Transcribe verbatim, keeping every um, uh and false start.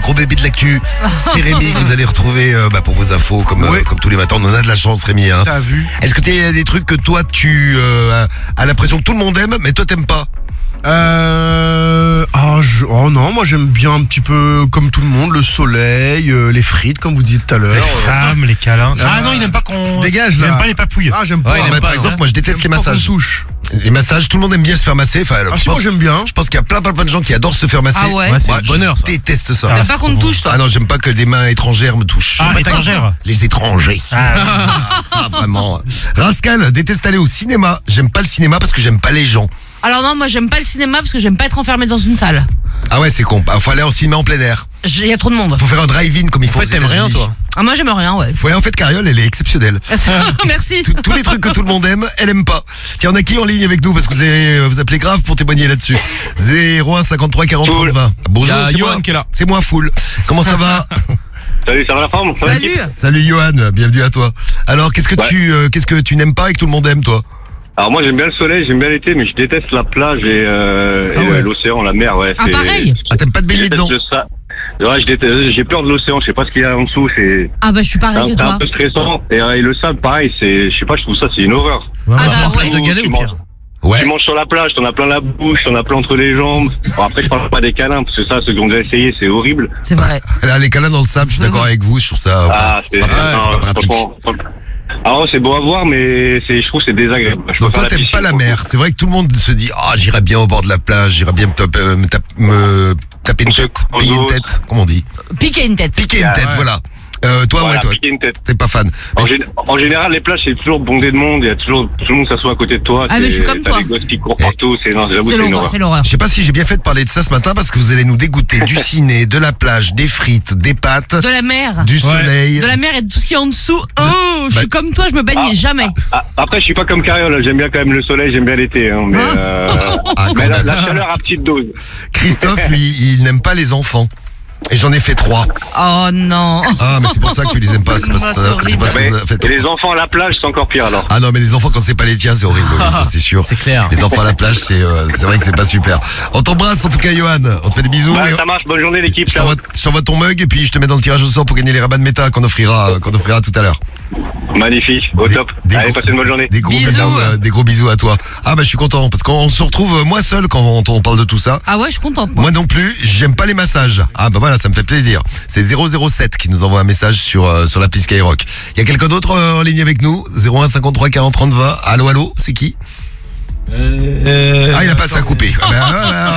gros bébé de l'actu. C'est Rémi que vous allez retrouver euh, bah, pour vos infos comme, Ouais. euh, comme tous les matins. On en a de la chance, Rémi. Hein. T'as vu? Est-ce que tu as des trucs que toi tu euh, as l'impression que tout le monde aime, mais toi t'aimes pas? Euh... Ah, je... Oh non, moi j'aime bien un petit peu comme tout le monde, le soleil, euh, les frites comme vous disiez tout à l'heure. Les femmes, les câlins. Ah, Ah non, il n'aime pas qu'on. Dégage, Il là. n'aime pas les papouilles. Ah, j'aime pas. Ah, bah, Par exemple, moi je déteste les J'aime pas qu'on me massages. touche. Les massages, tout le monde aime bien se faire masser. Enfin, alors, Ah, je, si, moi pense, j'aime bien. je pense qu'il y a plein, plein, plein de gens qui adorent se faire masser. Ah ouais. Ouais, c'est Moi, le bonheur, je ça. déteste ça. Ah, T'aimes c'est pas qu'on trop te bon. touche, toi? Ah non, j'aime pas que des mains étrangères me touchent. Ah, étrangère. Les étrangers. Ah, Ah, ça, vraiment. Rascal déteste aller au cinéma. J'aime pas le cinéma parce que j'aime pas les gens. Alors non, moi j'aime pas le cinéma parce que j'aime pas être enfermé dans une salle. Ah ouais, c'est con. Il faut aller au cinéma en plein air. Il y a trop de monde. Faut faire un drive-in comme il faut En fait, aux t'aimes rien, États-Unis. toi. Ah, moi j'aime rien, ouais. Ouais, en fait, Cariole, elle est exceptionnelle. Merci. Tous- Tous les trucs que tout le monde aime, elle aime pas. Tiens, on a qui en ligne avec nous? Parce que vous, avez, vous appelez grave pour témoigner là-dessus. zéro un cinquante-trois quarante trente vingt. Bonjour, Il y a c'est Johan moi. qui est là. C'est moi, full. Comment ça va? Salut, ça va la forme? Salut. Salut Johan, bienvenue à toi. Alors, qu'est-ce que Ouais. tu, euh, qu'est-ce que tu n'aimes pas et que tout le monde aime, toi? Alors moi j'aime bien le soleil, j'aime bien l'été, mais je déteste la plage et, euh, Ah et, ouais. euh, l'océan, la mer, ouais. Ah, c'est- pareil. Ah, t'aimes pas de Je baigner déteste dedans? le sa- Ouais, je déteste, j'ai peur de l'océan, je sais pas ce qu'il y a en dessous, c'est Ah bah je suis c'est un, pareil que c'est un toi. peu stressant. Et, euh, et le sable, pareil, c'est, je sais pas, je trouve ça c'est une horreur. Ouais, Ah, moi, c'est bah, en place ouais. de galet Tu ou manges- pire. Ouais. Tu manges sur la plage, t'en as plein la bouche, t'en as plein entre les jambes. Bon, après je parle pas des câlins, parce que ça, ceux qui ont déjà essayé, c'est horrible. C'est vrai. Là, les câlins dans le sable, je suis d'accord avec vous, je trouve ça Ah, pas, c'est pas, pratique, c'est pas pratique. franchement, alors c'est beau à voir, mais c'est, je trouve que c'est désagréable. Je Donc préfère toi, la t'aimes piscine, pas la pour le mer. coup. C'est vrai que tout le monde se dit, ah, j'irai bien au bord de la plage, j'irai bien me, taper- euh, me, tap- me taper une On se tête, payer une pose. tête, comment on dit? Piquer une tête. Piquer une Ah, tête, ouais. voilà. Euh, toi, Voilà, ouais, toi, piquer une tête. t'es pas fan. En, gé- en général, les plages, c'est toujours bondé de monde. Il y a toujours tout le monde s'assoit à côté de toi. Ah, c'est- mais je suis comme t'as toi. des gosses qui courent partout. C'est non, j'avoue, C'est c'est une l'horreur. horreur. C'est l'horreur. Je sais pas si j'ai bien fait de parler de ça ce matin parce que vous allez nous dégoûter du ciné, de la plage, des frites, des pâtes, De la mer. du Ouais. soleil. De la mer et de tout ce qui est en dessous. Oh, je suis Bah- comme toi, je me baignais Ah. jamais. Ah, après, je suis pas comme Cariole. J'aime bien quand même le soleil. J'aime bien l'été. Hein, mais euh, Ah, quand mais la, même. la chaleur à petite dose. Christophe, lui, il n'aime pas les enfants. Et j'en ai fait trois. Oh non. Ah, mais c'est pour ça que tu les aimes pas. C'est parce Ah, que c'est c'est horrible. parce que Mais- vous avez fait et les enfants à la plage, c'est encore pire alors. Ah non, mais les enfants, quand c'est pas les tiens, c'est horrible. Oui, ça, c'est sûr. C'est clair. Les enfants à la plage, c'est euh, c'est vrai que c'est pas super. On t'embrasse en tout cas, Johan. On te fait des bisous. Ouais, et ça marche. Bonne journée, l'équipe. je Ciao. t'envoie je t'envoie ton mug et puis je te mets dans le tirage au sort pour gagner les rabats de méta qu'on offrira, euh, qu'on offrira tout à l'heure. Magnifique. Au Des- top. des Allez, gros- passez une bonne journée. Des gros Bisous. bisous, euh, des gros bisous à toi. Ah bah je suis content parce qu'on se retrouve euh, moi seul quand on, on parle de tout ça. Ah ouais, je suis contente. Moi. Moi non plus, j'aime pas les massages. Ah bah voilà, ça me fait plaisir. C'est zéro zéro sept qui nous envoie un message sur euh, sur l'appli Skyrock. Il y a quelqu'un d'autre euh, en ligne avec nous? zéro un cinquante-trois quarante trente vingt. Allô allô, c'est qui? Euh, Ah il a pas ça à couper. Ah, bah, ah, bah,